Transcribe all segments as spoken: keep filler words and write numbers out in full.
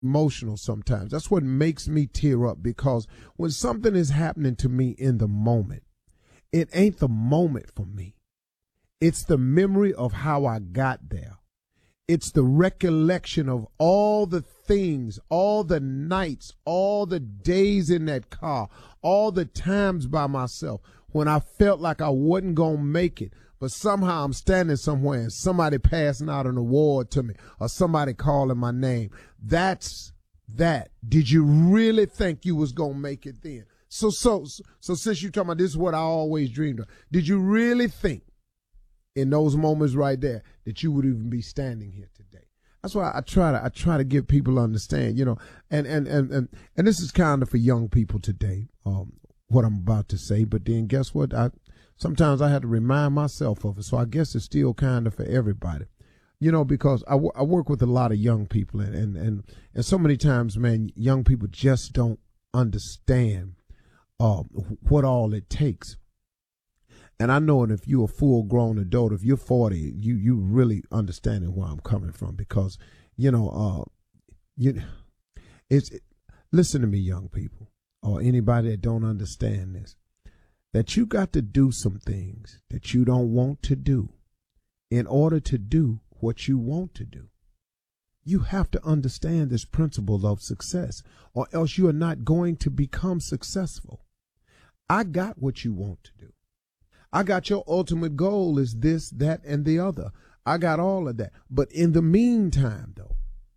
emotional sometimes. That's what makes me tear up, because when something is happening to me in the moment, it ain't the moment for me. It's the memory of how I got there. It's the recollection of all the things, all the nights, all the days in that car, all the times by myself when I felt like I wasn't going to make it, but somehow I'm standing somewhere and somebody passing out an award to me or somebody calling my name. That's that. Did you really think you was going to make it then? So, so, so since you're talking about this is what I always dreamed of, did you really think in those moments right there that you would even be standing here today? That's why I try to I try to get people to understand, you know, and and and and, and this is kind of for young people today, um, what I'm about to say. But then guess what? I sometimes I have to remind myself of it. So I guess it's still kind of for everybody, you know, because I, w- I work with a lot of young people, and, and and and so many times, man, young people just don't understand uh, what all it takes. And I know, and if you're a full-grown adult, if you're forty, you you really understanding where I'm coming from, because, you know, uh, you, it's it, listen to me, young people, or anybody that don't understand this, that you got to do some things that you don't want to do in order to do what you want to do. You have to understand this principle of success, or else you are not going to become successful. I got what you want to do. I got your ultimate goal is this, that, and the other. I got all of that. But in the meantime, though,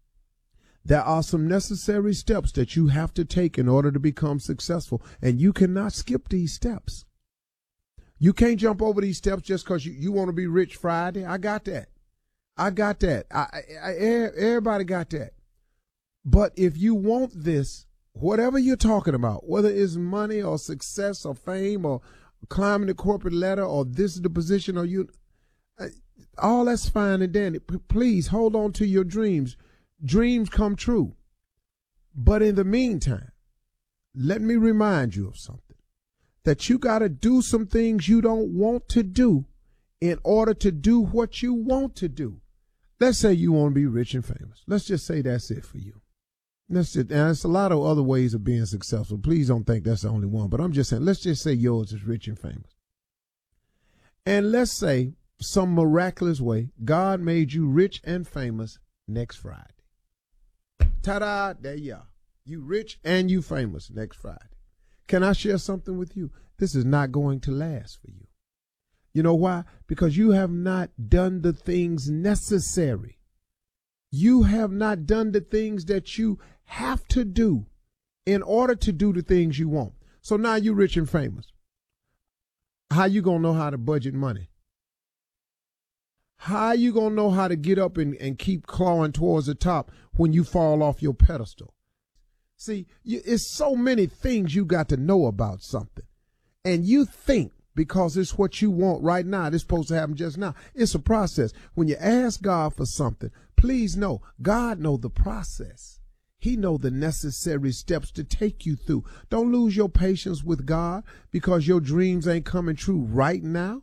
there are some necessary steps that you have to take in order to become successful. And you cannot skip these steps. You can't jump over these steps just because you, you want to be rich Friday. I got that. I got that. I, I, I, everybody got that. But if you want this, whatever you're talking about, whether it's money or success or fame or climbing the corporate ladder, or this is the position, or you, all that's fine and dandy. Please hold on to your dreams. Dreams come true. But in the meantime, let me remind you of something, that you got to do some things you don't want to do in order to do what you want to do. Let's say you want to be rich and famous. Let's just say that's it for you. That's just, and there's a lot of other ways of being successful. Please don't think that's the only one. But I'm just saying, let's just say yours is rich and famous. And let's say some miraculous way, God made you rich and famous next Friday. Ta-da, there you are. You rich and you famous next Friday. Can I share something with you? This is not going to last for you. You know why? Because you have not done the things necessary. You have not done the things that you have to do in order to do the things you want. So now you're rich and famous. How you going to know how to budget money? How you going to know how to get up and, and keep clawing towards the top when you fall off your pedestal? See, you, it's so many things you got to know about something. And you think because it's what you want right now, it's supposed to happen just now. It's a process. When you ask God for something, please know God know the process. He know the necessary steps to take you through. Don't lose your patience with God because your dreams ain't coming true right now.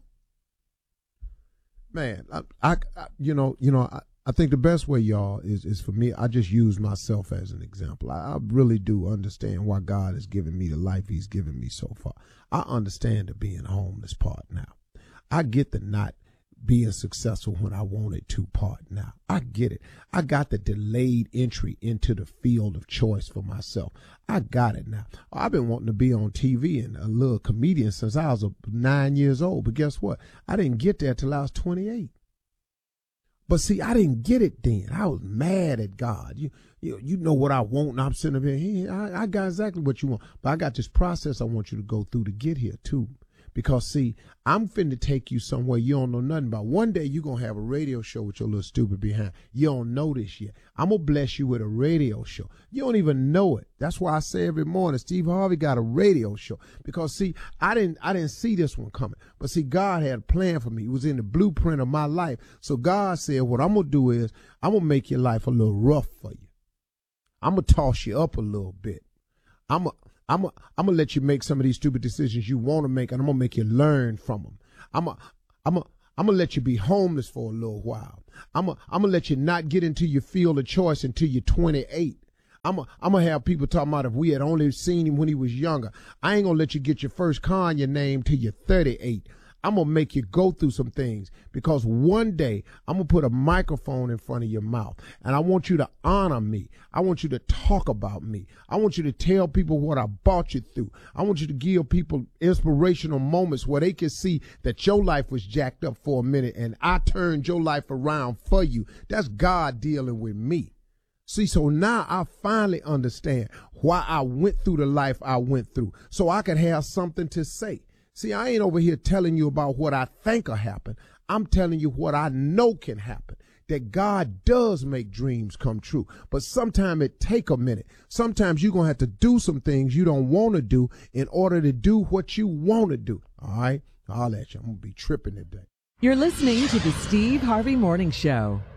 Man, I, I, I you know, you know, I, I think the best way, y'all, is, is for me, I just use myself as an example. I, I really do understand why God has given me the life he's given me so far. I understand the being homeless part now. I get the not being successful when I wanted to part now. I get it. I got the delayed entry into the field of choice for myself. I got it now. I've been wanting to be on T V and a little comedian since I was nine years old. But guess what? I didn't get there till I was twenty-eight. But see, I didn't get it then. I was mad at God. You, you, you know what I want, and I'm sitting up here. Hey, I, I got exactly what you want. But I got this process I want you to go through to get here, too. Because, see, I'm finna take you somewhere you don't know nothing about. One day you're going to have a radio show with your little stupid behind. You don't know this yet. I'm going to bless you with a radio show. You don't even know it. That's why I say every morning, Steve Harvey got a radio show. Because, see, I didn't I didn't see this one coming. But, see, God had a plan for me. It was in the blueprint of my life. So God said, what I'm going to do is I'm going to make your life a little rough for you. I'm going to toss you up a little bit. I'm going to I'm going I'm to let you make some of these stupid decisions you want to make, and I'm going to make you learn from them. I'm going I'm to I'm going to let you be homeless for a little while. I'm going I'm to let you not get into your field of choice until you're twenty-eight. I'm a, I'm gonna have people talking about if we had only seen him when he was younger. I ain't gonna let you get your first car in your name till you're thirty-eight. I'm gonna make you go through some things because one day I'm gonna put a microphone in front of your mouth and I want you to honor me. I want you to talk about me. I want you to tell people what I brought you through. I want you to give people inspirational moments where they can see that your life was jacked up for a minute and I turned your life around for you. That's God dealing with me. See, so now I finally understand why I went through the life I went through so I could have something to say. See, I ain't over here telling you about what I think will happen. I'm telling you what I know can happen, that God does make dreams come true. But sometimes it take a minute. Sometimes you're going to have to do some things you don't want to do in order to do what you want to do. All right? I'll let you. I'm going to be tripping today. You're listening to the Steve Harvey Morning Show.